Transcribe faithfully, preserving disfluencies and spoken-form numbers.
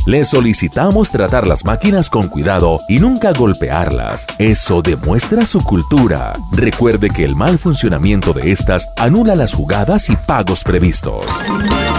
Le solicitamos tratar las máquinas con cuidado y nunca golpearlas. Eso demuestra su cultura. Recuerde que el mal funcionamiento de estas anula las jugadas y pagos previstos.